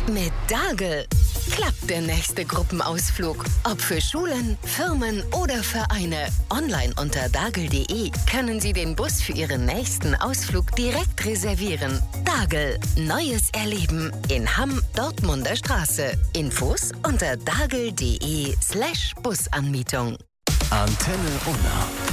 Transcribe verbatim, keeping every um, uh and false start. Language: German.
Mit Dagel klappt der nächste Gruppenausflug. Ob für Schulen, Firmen oder Vereine. Online unter dagel punkt de können Sie den Bus für Ihren nächsten Ausflug direkt reservieren. Dagel, neues Erleben in Hamm, Dortmunder Straße. Infos unter dagel punkt de slash Busanmietung. Antenne Unna.